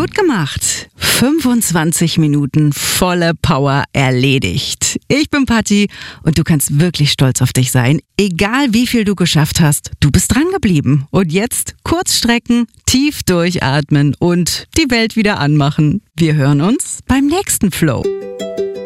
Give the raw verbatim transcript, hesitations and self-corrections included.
Gut gemacht. fünfundzwanzig Minuten volle Power erledigt. Ich bin Patti und du kannst wirklich stolz auf dich sein. Egal wie viel du geschafft hast, du bist dran geblieben. Und jetzt kurz strecken, tief durchatmen und die Welt wieder anmachen. Wir hören uns beim nächsten Flow.